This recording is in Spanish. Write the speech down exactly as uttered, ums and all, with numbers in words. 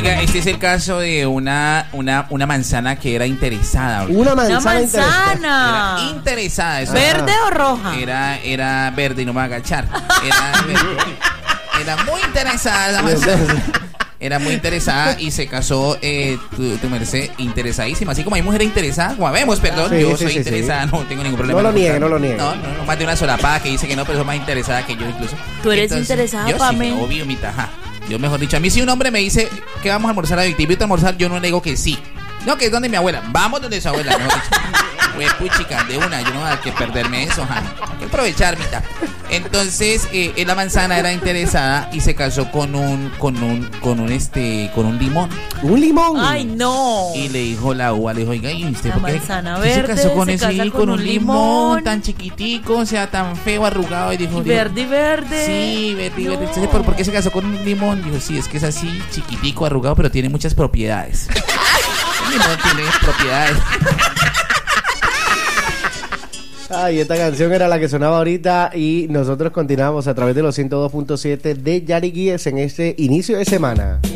Oiga, este es el caso de una una una manzana que era interesada. Una manzana, una manzana. Era interesada. Eso ¿Verde era, o roja? Era, era verde y no me va a agachar. Era verde. Era muy interesada la manzana. Era muy interesada y se casó, eh, tu, tu merced, interesadísima. Así como hay mujeres interesadas, como vemos, perdón, sí, yo sí, soy sí, interesada, sí. no tengo ningún problema. No lo con niegue, buscar. no lo niegue. No, no, no, más de una solapada que dice que no, pero es más interesada que yo incluso. ¿Tú eres interesada, yo Pame? Sí, obvio, mi taja. Yo, mejor dicho, a mí si un hombre me dice que vamos a almorzar a Víctor, a almorzar, yo no le digo que sí. No, que es donde mi abuela. Vamos donde su abuela, mejor dicho. Pues puchica, de una, yo no voy a que perderme eso, ja. Hay que aprovechar, mitad. Entonces, eh, la manzana era interesada y se casó con un, con un, con un este, con un limón. Un limón. Ay, no. Y le dijo la uva, le dijo, oiga, ¿y usted La por qué, manzana qué verde se casó con se ese, casa con, con un un limón, limón tan chiquitico, o sea, tan feo, arrugado? Y dijo, Y verde y verde. sí, verde y No. verde. Entonces, ¿por, ¿por qué se casó con un limón? Dijo, sí, es que es así, chiquitico, arrugado, pero tiene muchas propiedades. El limón tiene propiedades. Ay, esta canción era la que sonaba ahorita y nosotros continuamos a través de los ciento dos punto siete de Yari Guíes en este inicio de semana.